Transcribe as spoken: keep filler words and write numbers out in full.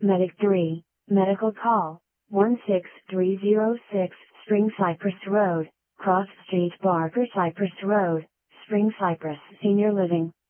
Medic three, medical call, one six three zero six, Spring Cypress Road, Cross Street Barker Cypress Road, Spring Cypress Senior Living.